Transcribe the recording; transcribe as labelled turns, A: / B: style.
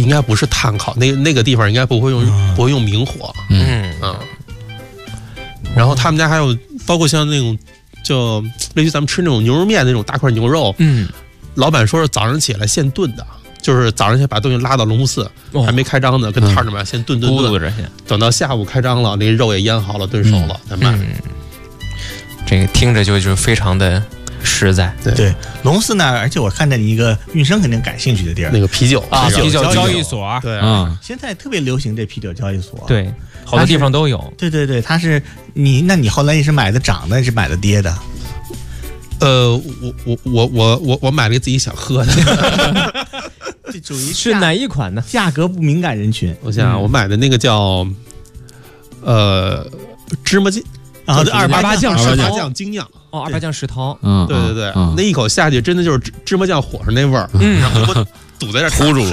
A: 该不是炭烤，那个地方应该不会用明火。然后他们家还有包括像那种就类似于咱们吃那种牛肉面那种大块牛肉，老板说是早上起来现炖的，就是早上先把东西拉到龙福寺，还没开张呢，跟摊儿里面先炖，等到下午开张了，那肉也腌好了，炖熟了再卖。
B: 这个听着就是非常的实在。
C: 对，龙寺那儿，而且我看见一个运生肯定感兴趣的地儿，
A: 那个啤酒
D: 啤酒交易所。
A: 对
C: 现在特别流行这啤酒交易所。
B: 对，好多地方都有。
C: 对，它是那你后来也是买的涨的，还是买的跌的？
A: 我买了一个自己想喝的。
C: 这属于
B: 是哪一款呢？
C: 价格不敏感人群。
A: 我想想，我买的那个叫芝麻酱
C: 二八酱
A: 精酿。
B: 二八酱石涛。
A: 对，那一口下去真的就是芝麻酱火上那味儿，然后我堵在这儿
D: 糊住了。